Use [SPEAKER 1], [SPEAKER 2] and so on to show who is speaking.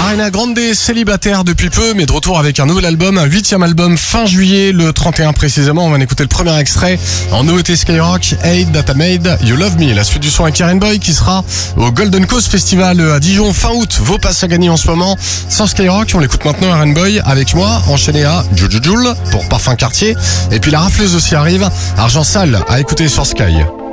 [SPEAKER 1] Ariana Grande, célibataire depuis peu, mais de retour avec un nouvel album, un 8e album fin juillet, le 31 précisément. On va en écouter le premier extrait en nouveauté Skyrock, Hate That I Made You Love Me. La suite du son avec Karen Boy qui sera au Golden Coast Festival à Dijon fin août. Vos passes à gagner en ce moment sur Skyrock. On l'écoute maintenant, Karen Boy avec moi, enchaîné à Jujujul pour Parfum Quartier. Et puis la rafleuse aussi arrive, Argent Sale à écouter sur Sky.